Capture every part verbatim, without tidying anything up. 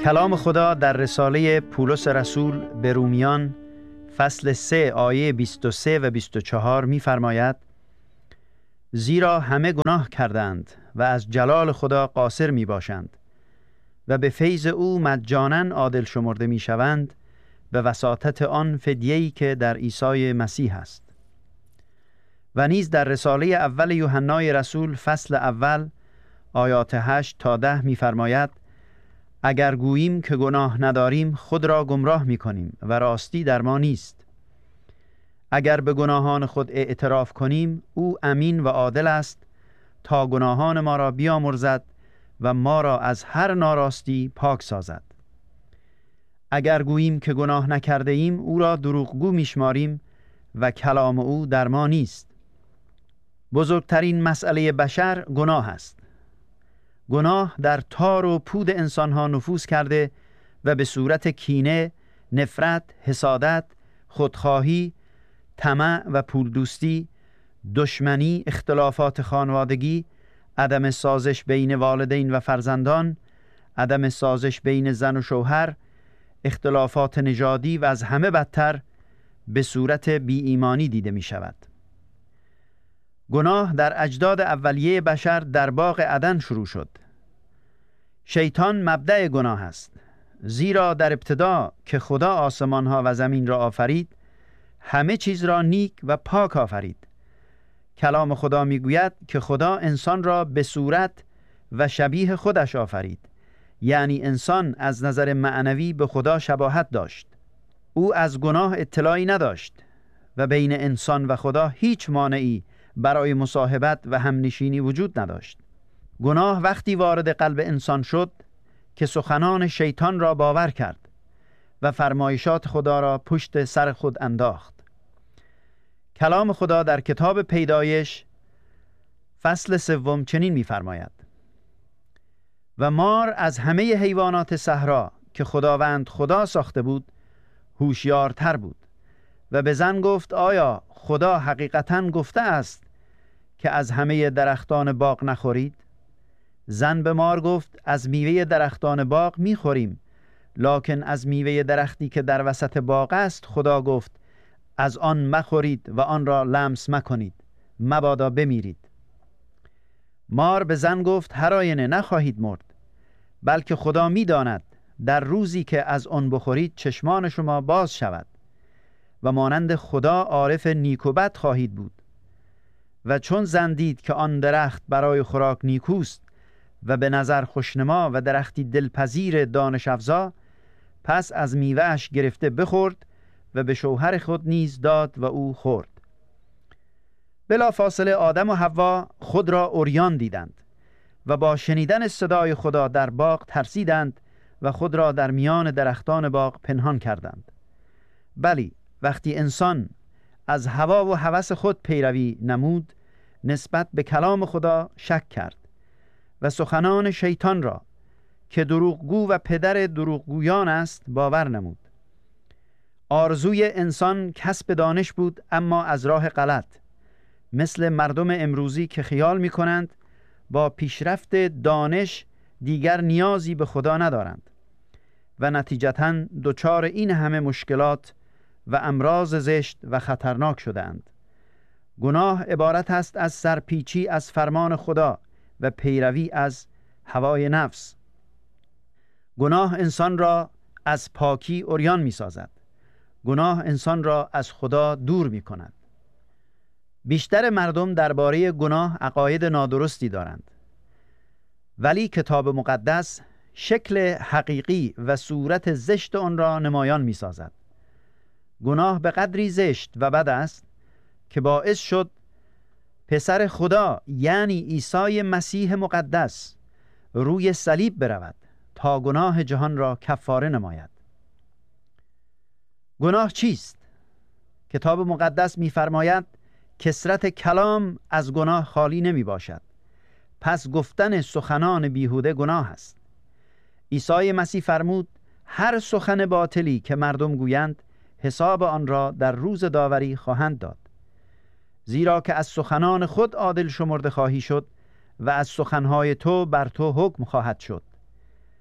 کلام خدا در رساله پولس رسول به رومیان فصل سه آیه بیست و سه و بیست و چهار می فرماید: زیرا همه گناه کردند و از جلال خدا قاصر می باشند و به فیض او مجانا عادل شمرده می شوند به وساطت آن فدیه‌ای که در عیسی مسیح است. و نیز در رساله اول یوحنای رسول فصل اول آیات هشت تا ده می فرماید: اگر گوییم که گناه نداریم خود را گمراه می کنیم و راستی در ما نیست. اگر به گناهان خود اعتراف کنیم او امین و عادل است تا گناهان ما را بیامرزد و ما را از هر ناراستی پاک سازد. اگر گوییم که گناه نکرده ایم او را دروغگو میشماریم و کلام او در ما نیست. بزرگترین مسئله بشر گناه است. گناه در تار و پود انسانها نفوذ کرده و به صورت کینه، نفرت، حسادت، خودخواهی، طمع و پول دوستی، دشمنی، اختلافات خانوادگی، عدم سازش بین والدین و فرزندان، عدم سازش بین زن و شوهر، اختلافات نژادی و از همه بدتر به صورت بی ایمانی دیده می شود. گناه در اجداد اولیه بشر در باغ عدن شروع شد. شیطان مبدأ گناه است، زیرا در ابتدا که خدا آسمانها و زمین را آفرید همه چیز را نیک و پاک آفرید. کلام خدا میگوید که خدا انسان را به صورت و شبیه خودش آفرید، یعنی انسان از نظر معنوی به خدا شباهت داشت. او از گناه اطلاعی نداشت و بین انسان و خدا هیچ مانعی برای مصاحبت و همنشینی وجود نداشت. گناه وقتی وارد قلب انسان شد که سخنان شیطان را باور کرد و فرمایشات خدا را پشت سر خود انداخت. کلام خدا در کتاب پیدایش فصل سوم چنین می‌فرماید: و مار از همه حیوانات صحرا که خداوند خدا ساخته بود هوشیارتر بود و به زن گفت آیا خدا حقیقتاً گفته است که از همه درختان باغ نخورید؟ زن به مار گفت از میوه درختان باغ میخوریم، لکن از میوه درختی که در وسط باغ است خدا گفت از آن مخورید و آن را لمس مکنید مبادا بمیرید. مار به زن هر هراینه نخواهید مرد، بلکه خدا میداند در روزی که از آن بخورید چشمان شما باز شود و مانند خدا عارف نیک و بد خواهید بود. و چون زن دید که آن درخت برای خوراک نیکوست و به نظر خوشنما و درختی دلپذیر دانش افزا، پس از میوه‌اش گرفته بخورد و به شوهر خود نیز داد و او خورد. بلا فاصله آدم و حوا خود را عریان دیدند و با شنیدن صدای خدا در باغ ترسیدند و خود را در میان درختان باغ پنهان کردند. بلی وقتی انسان از هوا و هوس خود پیروی نمود، نسبت به کلام خدا شک کرد و سخنان شیطان را که دروغگو و پدر دروغگویان است باور نمود. آرزوی انسان کسب دانش بود، اما از راه غلط، مثل مردم امروزی که خیال می کنند با پیشرفت دانش دیگر نیازی به خدا ندارند و نتیجتاً دچار این همه مشکلات و امراض زشت و خطرناک شدند. گناه عبارت است از سرپیچی از فرمان خدا و پیروی از هوای نفس. گناه انسان را از پاکی عریان می سازد. گناه انسان را از خدا دور می کند. بیشتر مردم درباره گناه عقاید نادرستی دارند، ولی کتاب مقدس شکل حقیقی و صورت زشت آن را نمایان می سازد. گناه به قدری زشت و بد است که باعث شد پسر خدا یعنی عیسی مسیح مقدس روی صلیب برود تا گناه جهان را کفاره نماید. گناه چیست؟ کتاب مقدس می‌فرماید کثرت کلام از گناه خالی نمی باشد، پس گفتن سخنان بیهوده گناه است. عیسی مسیح فرمود هر سخن باطلی که مردم گویند حساب آن را در روز داوری خواهند داد، زیرا که از سخنان خود عادل شمرده خواهی شد و از سخنهای تو بر تو حکم خواهد شد.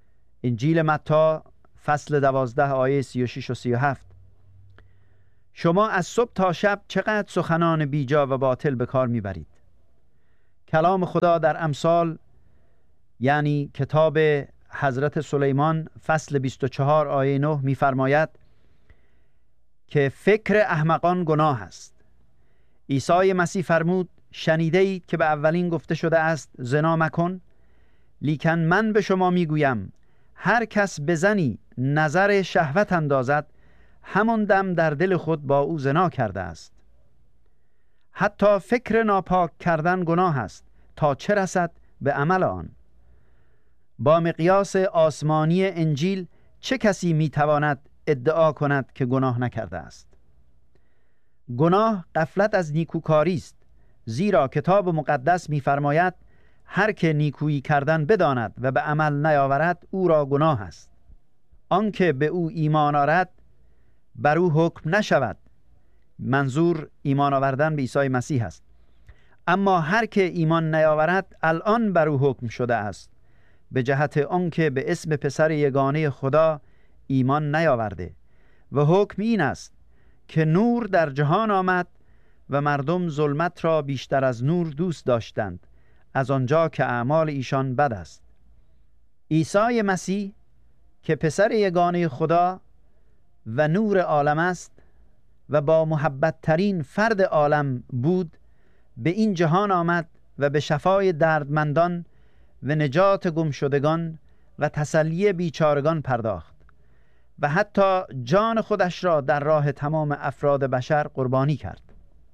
انجیل متی فصل دوازده آیه سی و شش و سی و هفت. شما از صبح تا شب چقدر سخنان بیجا و باطل به کار میبرید. کلام خدا در امثال یعنی کتاب حضرت سلیمان فصل بیست و چهار آیه نه میفرماید که فکر احمقان گناه است. عیسی مسیح فرمود شنیده اید که به اولین گفته شده است زنا مکن، لیکن من به شما میگویم هر کس به زنی نظر شهوت اندازد همان دم در دل خود با او زنا کرده است. حتی فکر ناپاک کردن گناه است تا چه رسد به عمل آن. با مقیاس آسمانی انجیل چه کسی میتواند ادعا کند که گناه نکرده است؟ گناه غفلت از نیکوکاری است، زیرا کتاب مقدس می‌فرماید هر که نیکویی کردن بداند و به عمل نیاورد او را گناه است. آنکه به او ایمان آورد بر او حکم نشود. منظور ایمان آوردن به عیسی مسیح است. اما هر که ایمان نیاورد الان بر او حکم شده است، به جهت آنکه به اسم پسر یگانه خدا ایمان نیاورده. و حکم این است که نور در جهان آمد و مردم ظلمت را بیشتر از نور دوست داشتند، از آنجا که اعمال ایشان بد است. عیسی مسیح که پسر یگانه خدا و نور عالم است و با محبت ترین فرد عالم بود، به این جهان آمد و به شفای دردمندان و نجات گمشدگان و تسلی بیچارگان پرداخت و حتی جان خودش را در راه تمام افراد بشر قربانی کرد.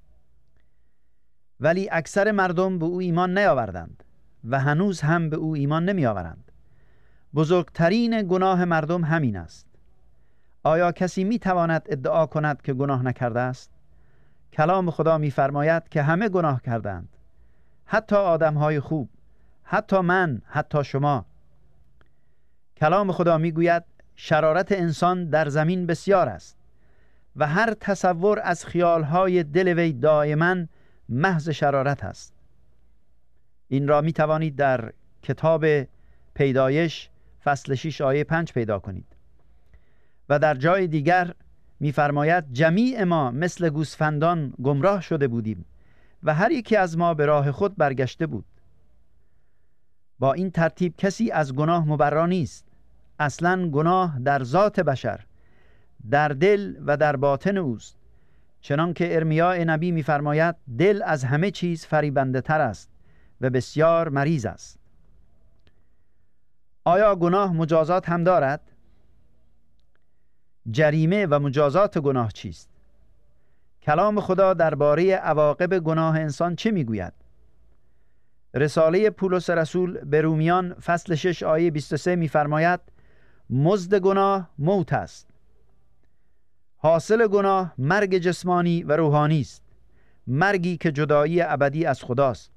ولی اکثر مردم به او ایمان نیاوردند و هنوز هم به او ایمان نمی آورند. بزرگترین گناه مردم همین است. آیا کسی می تواند ادعا کند که گناه نکرده است؟ کلام خدا می فرماید که همه گناه کردند، حتی آدمهای خوب، حتی من، حتی شما. کلام خدا می گوید شرارت انسان در زمین بسیار است و هر تصور از خیالهای دل وی دائما محض شرارت است. این را می توانید در کتاب پیدایش فصل شش آیه پنج پیدا کنید. و در جای دیگر می فرماید جمیع ما مثل گوسفندان گمراه شده بودیم و هر یکی از ما به راه خود برگشته بود. با این ترتیب کسی از گناه مبرا نیست. اصلا گناه در ذات بشر، در دل و در باطن اوست. چنان که ارمیا نبی می فرماید دل از همه چیز فریبنده تر است و بسیار مریض است. آیا گناه مجازات هم دارد؟ جریمه و مجازات گناه چیست؟ کلام خدا درباره عواقب گناه انسان چه میگوید؟ رساله پولس رسول به رومیان فصل شش آیه بیست و سه میفرماید مزد گناه موت است. حاصل گناه مرگ جسمانی و روحانی است، مرگی که جدایی ابدی از خداست.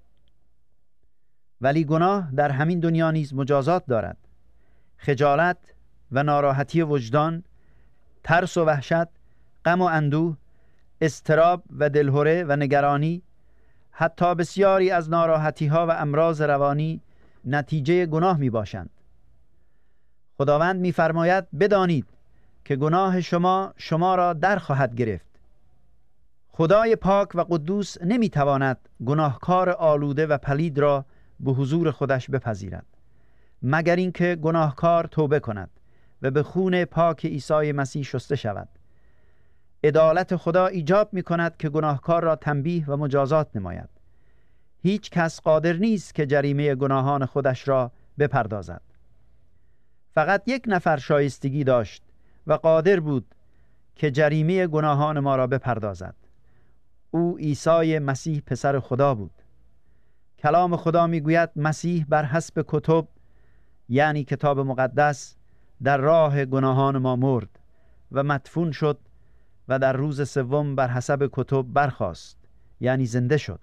ولی گناه در همین دنیا نیز مجازات دارد. خجالت و ناراحتی وجدان، ترس و وحشت، غم و اندوه، اضطراب و دلهره و نگرانی، حتی بسیاری از ناراحتی ها و امراض روانی نتیجه گناه می باشند. خداوند می فرماید بدانید که گناه شما شما را در خواهد گرفت. خدای پاک و قدوس نمی تواند گناهکار آلوده و پلید را به حضور خودش بپذیرد، مگر اینکه گناهکار توبه کند و به خون پاک عیسی مسیح شسته شود. عدالت خدا ایجاب می کند که گناهکار را تنبیه و مجازات نماید. هیچ کس قادر نیست که جریمه گناهان خودش را بپردازد. فقط یک نفر شایستگی داشت و قادر بود که جریمه گناهان ما را بپردازد. او عیسی مسیح پسر خدا بود. کلام خدا می گوید مسیح بر حسب کتب یعنی کتاب مقدس در راه گناهان ما مرد و مدفون شد و در روز سوم بر حسب کتب برخاست یعنی زنده شد.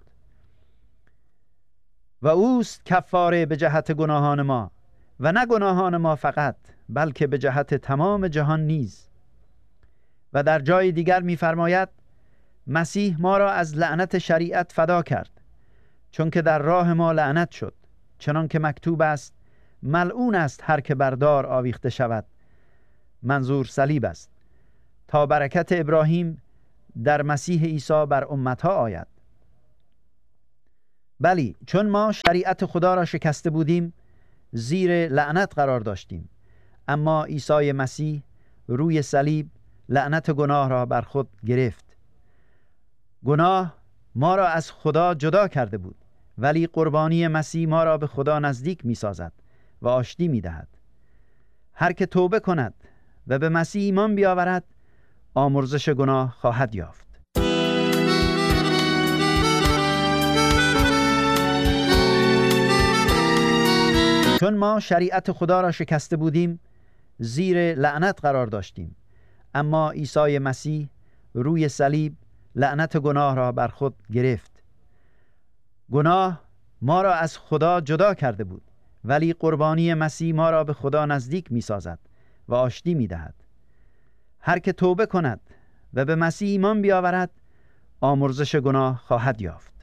و اوست کفاره به جهت گناهان ما و نه گناهان ما فقط، بلکه به جهت تمام جهان نیز. و در جای دیگر می‌فرماید مسیح ما را از لعنت شریعت فدا کرد، چون که در راه ما لعنت شد، چنان که مکتوب است ملعون است هر که بردار آویخته شود. منظور صلیب است، تا برکت ابراهیم در مسیح عیسی بر امتها آید. بلی، چون ما شریعت خدا را شکسته بودیم، زیر لعنت قرار داشتیم، اما عیسی مسیح روی صلیب لعنت گناه را بر خود گرفت. گناه ما را از خدا جدا کرده بود، ولی قربانی مسیح ما را به خدا نزدیک می سازد و آشتی می دهد. هر که توبه کند و به مسیح ایمان بیاورد، آمرزش گناه خواهد یافت. چون ما شریعت خدا را شکسته بودیم، زیر لعنت قرار داشتیم، اما عیسی مسیح روی صلیب لعنت گناه را بر خود گرفت. گناه ما را از خدا جدا کرده بود، ولی قربانی مسیح ما را به خدا نزدیک می سازد و آشتی می دهد. هر که توبه کند و به مسیح ایمان بیاورد، آمرزش گناه خواهد یافت.